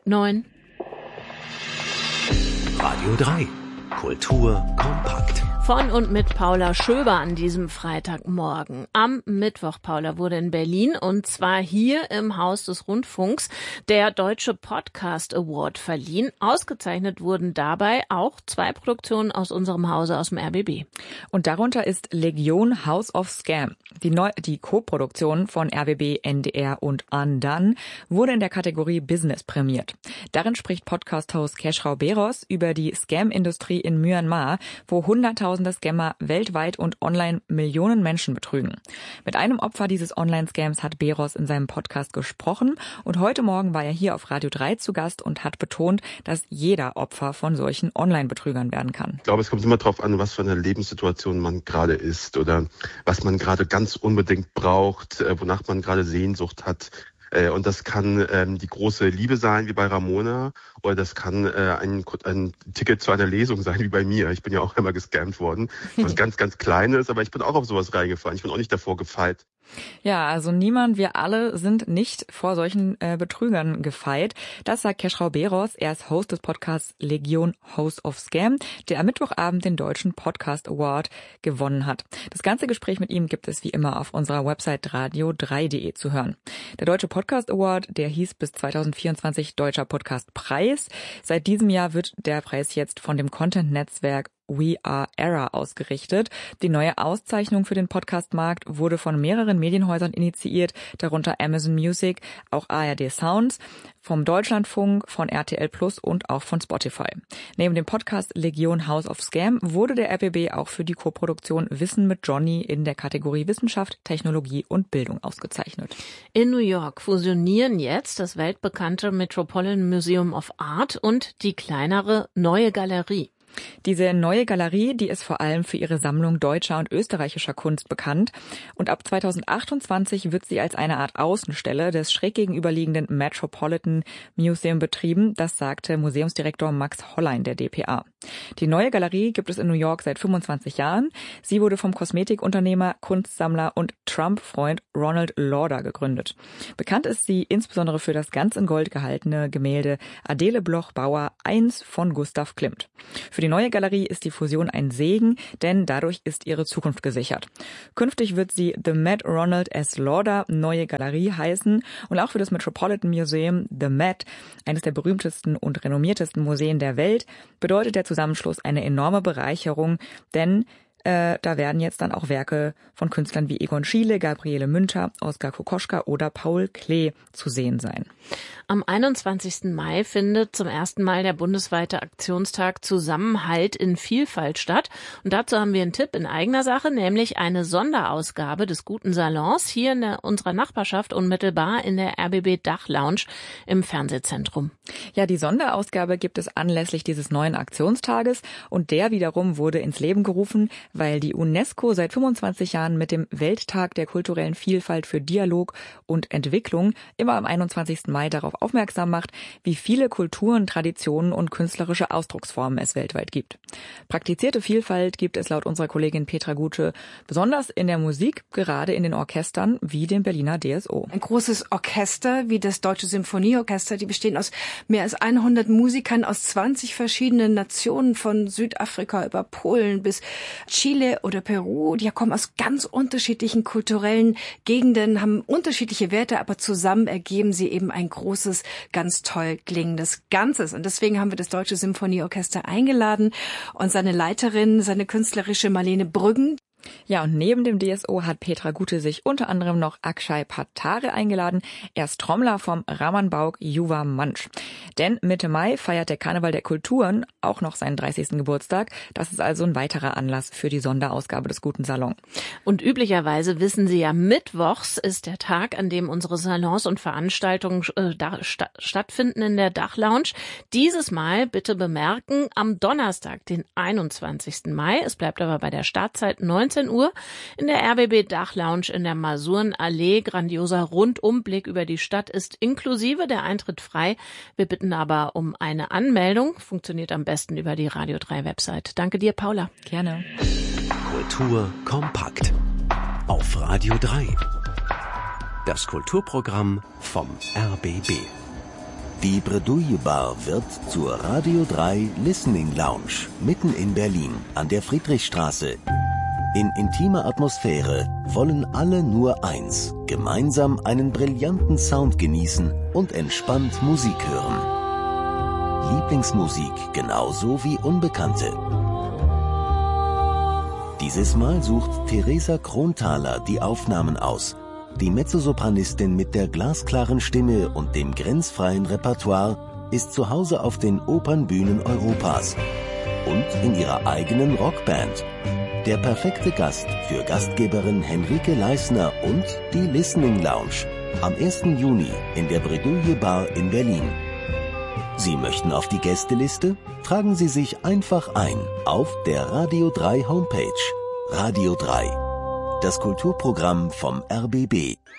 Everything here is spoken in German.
9. Radio 3. Kultur kompakt. Von und mit Paula Schöber an diesem Freitagmorgen. Am Mittwoch, Paula, wurde in Berlin, und zwar hier im Haus des Rundfunks, der Deutsche Podcast Award verliehen. Ausgezeichnet wurden dabei auch 2 Produktionen aus unserem Hause, aus dem RBB. Und darunter ist Legion House of Scam. Die Co-Produktion von RBB, NDR und Undone wurde in der Kategorie Business prämiert. Darin spricht Podcast-Host Kheshrau Beros über die Scam-Industrie in Myanmar, wo Hunderttausende Scammer weltweit und online Millionen Menschen betrügen. Mit einem Opfer dieses Online-Scams hat Beros in seinem Podcast gesprochen, und heute Morgen war er hier auf Radio 3 zu Gast und hat betont, dass jeder Opfer von solchen Online-Betrügern werden kann. Ich glaube, es kommt immer darauf an, was für eine Lebenssituation man gerade ist oder was man gerade ganz unbedingt braucht, wonach man gerade Sehnsucht hat. Und das kann die große Liebe sein, wie bei Ramona, oder das kann ein Ticket zu einer Lesung sein, wie bei mir. Ich bin ja auch einmal gescammt worden, was ganz, ganz Kleines, aber ich bin auch auf sowas reingefallen. Ich bin auch nicht davor gefeit. Ja, also niemand, wir alle sind nicht vor solchen Betrügern gefeit. Das sagt Kheshrau Beros. Er ist Host des Podcasts Legion House of Scam, der am Mittwochabend den Deutschen Podcast Award gewonnen hat. Das ganze Gespräch mit ihm gibt es wie immer auf unserer Website radio3.de zu hören. Der Deutsche Podcast Award, der hieß bis 2024 Deutscher Podcast Preis. Seit diesem Jahr wird der Preis jetzt von dem Content-Netzwerk We Are Era ausgerichtet. Die neue Auszeichnung für den Podcastmarkt wurde von mehreren Medienhäusern initiiert, darunter Amazon Music, auch ARD Sounds, vom Deutschlandfunk, von RTL Plus und auch von Spotify. Neben dem Podcast Legion House of Scam wurde der RBB auch für die Koproduktion Wissen mit Johnny in der Kategorie Wissenschaft, Technologie und Bildung ausgezeichnet. In New York fusionieren jetzt das weltbekannte Metropolitan Museum of Art und die kleinere Neue Galerie. Diese Neue Galerie, die ist vor allem für ihre Sammlung deutscher und österreichischer Kunst bekannt. Und ab 2028 wird sie als eine Art Außenstelle des schräg gegenüberliegenden Metropolitan Museum betrieben. Das sagte Museumsdirektor Max Hollein der dpa. Die Neue Galerie gibt es in New York seit 25 Jahren. Sie wurde vom Kosmetikunternehmer, Kunstsammler und Trump-Freund Ronald Lauder gegründet. Bekannt ist sie insbesondere für das ganz in Gold gehaltene Gemälde Adele Bloch-Bauer 1 von Gustav Klimt. Für die Neue Galerie ist die Fusion ein Segen, denn dadurch ist ihre Zukunft gesichert. Künftig wird sie The Met Ronald S. Lauder Neue Galerie heißen, und auch für das Metropolitan Museum The Met, eines der berühmtesten und renommiertesten Museen der Welt, bedeutet der Zusammenschluss eine enorme Bereicherung, denn da werden jetzt dann auch Werke von Künstlern wie Egon Schiele, Gabriele Münter, Oskar Kokoschka oder Paul Klee zu sehen sein. Am 21. Mai findet zum ersten Mal der bundesweite Aktionstag Zusammenhalt in Vielfalt statt. Und dazu haben wir einen Tipp in eigener Sache, nämlich eine Sonderausgabe des Guten Salons hier in unserer Nachbarschaft, unmittelbar in der RBB Dachlounge im Fernsehzentrum. Ja, die Sonderausgabe gibt es anlässlich dieses neuen Aktionstages, und der wiederum wurde ins Leben gerufen, weil die UNESCO seit 25 Jahren mit dem Welttag der kulturellen Vielfalt für Dialog und Entwicklung immer am 21. Mai darauf aufmerksam macht, wie viele Kulturen, Traditionen und künstlerische Ausdrucksformen es weltweit gibt. Praktizierte Vielfalt gibt es laut unserer Kollegin Petra Gute besonders in der Musik, gerade in den Orchestern wie dem Berliner DSO. Ein großes Orchester wie das Deutsche Symphonieorchester, die bestehen aus mehr als 100 Musikern aus 20 verschiedenen Nationen, von Südafrika über Polen bis Chile oder Peru. Die kommen aus ganz unterschiedlichen kulturellen Gegenden, haben unterschiedliche Werte, aber zusammen ergeben sie eben ein großes, ganz toll klingendes Ganzes. Und deswegen haben wir das Deutsche Symphonieorchester eingeladen und seine Leiterin, seine künstlerische Marlene Brüggen. Ja, und neben dem DSO hat Petra Gute sich unter anderem noch Akshay Patare eingeladen. Er ist Trommler vom Raman-Bauk Yuva Manch. Denn Mitte Mai feiert der Karneval der Kulturen auch noch seinen 30. Geburtstag. Das ist also ein weiterer Anlass für die Sonderausgabe des Guten Salon. Und üblicherweise wissen Sie ja, mittwochs ist der Tag, an dem unsere Salons und Veranstaltungen stattfinden in der Dachlounge. Dieses Mal bitte bemerken, am Donnerstag, den 21. Mai. Es bleibt aber bei der Startzeit 19 Uhr in der RBB Dachlounge in der Masurenallee. Grandioser Rundumblick über die Stadt ist inklusive, der Eintritt frei. Wir bitten aber um eine Anmeldung. Funktioniert am besten über die Radio 3 Website. Danke dir, Paula. Gerne. Kultur kompakt. Auf Radio 3. Das Kulturprogramm vom RBB. Die Bredouille Bar wird zur Radio 3 Listening Lounge mitten in Berlin an der Friedrichstraße. In intimer Atmosphäre wollen alle nur eins: gemeinsam einen brillanten Sound genießen und entspannt Musik hören. Lieblingsmusik genauso wie Unbekannte. Dieses Mal sucht Theresa Kronthaler die Aufnahmen aus. Die Mezzosopranistin mit der glasklaren Stimme und dem grenzfreien Repertoire ist zu Hause auf den Opernbühnen Europas und in ihrer eigenen Rockband. Der perfekte Gast für Gastgeberin Henrike Leisner und die Listening Lounge am 1. Juni in der Bredouille Bar in Berlin. Sie möchten auf die Gästeliste? Tragen Sie sich einfach ein auf der Radio 3 Homepage. Radio 3. Das Kulturprogramm vom RBB.